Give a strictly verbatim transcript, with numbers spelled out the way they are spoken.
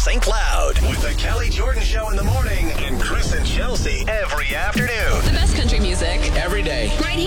Saint Cloud with the Kelly Jordan Show in the morning and Chris and Chelsea every afternoon. The best country music. Every day. Right here.